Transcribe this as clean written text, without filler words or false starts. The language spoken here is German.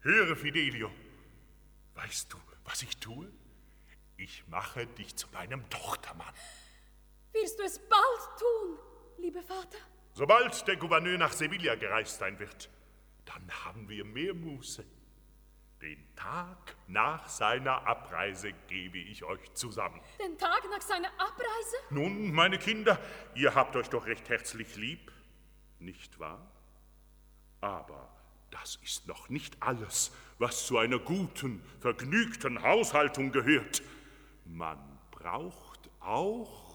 Höre, Fidelio, weißt du, was ich tue? Ich mache dich zu meinem Tochtermann. Wirst du es bald tun, lieber Vater? Sobald der Gouverneur nach Sevilla gereist sein wird, dann haben wir mehr Muße. Den Tag nach seiner Abreise gebe ich euch zusammen. Den Tag nach seiner Abreise? Nun, meine Kinder, ihr habt euch doch recht herzlich lieb, nicht wahr? Aber das ist noch nicht alles, was zu einer guten, vergnügten Haushaltung gehört. Man braucht auch